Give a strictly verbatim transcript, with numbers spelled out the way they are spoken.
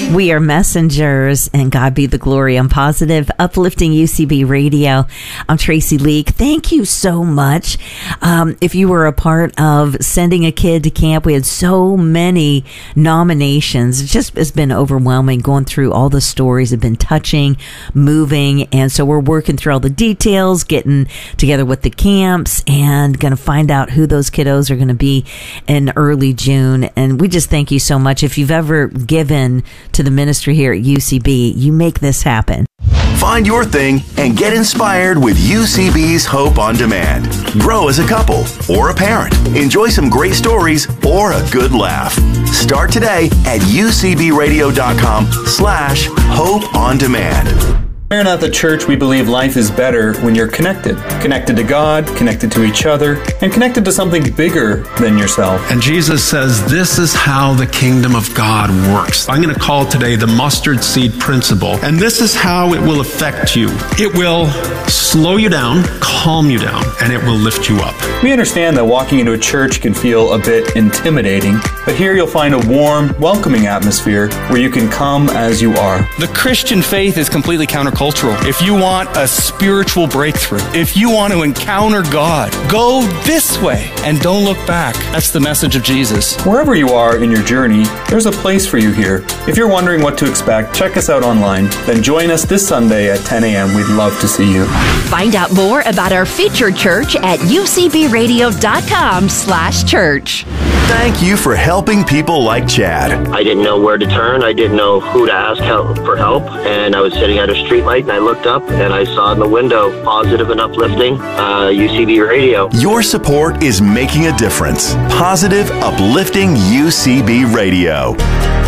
We are messengers, and God be the glory. I'm Positive, Uplifting U C B Radio. I'm Tracy Leake. Thank you so much. Um, if you were a part of sending a kid to camp, we had so many nominations. It just has been overwhelming going through all the stories. Have been touching, moving, and so we're working through all the details, getting together with the camps, and going to find out who those kiddos are going to be in early June. And we just thank you so much. If you've ever given to the ministry here at U C B, you make this happen. Find your thing and get inspired with U C B's Hope on Demand. Grow as a couple or a parent. Enjoy some great stories or a good laugh. Start today at ucbradio.com slash hope on demand. Maranatha Church, we believe life is better when you're connected. Connected to God, connected to each other, and connected to something bigger than yourself. And Jesus says this is how the kingdom of God works. I'm going to call today the mustard seed principle. And this is how it will affect you. It will slow you down, calm you down, and it will lift you up. We understand that walking into a church can feel a bit intimidating, but here you'll find a warm, welcoming atmosphere where you can come as you are. The Christian faith is completely countercultural. If you want a spiritual breakthrough, if you want to encounter God, go this way and don't look back. That's the message of Jesus. Wherever you are in your journey, there's a place for you here. If you're wondering what to expect, check us out online. Then join us this Sunday at ten a.m. We'd love to see you. Find out more about our featured church at ucbradio.com slash church. Thank you for helping people like Chad. I didn't know where to turn. I didn't know who to ask help for help. And I was sitting at a streetlight and I looked up and I saw in the window Positive and Uplifting uh, U C B Radio. Your support is making a difference. Positive, Uplifting U C B Radio.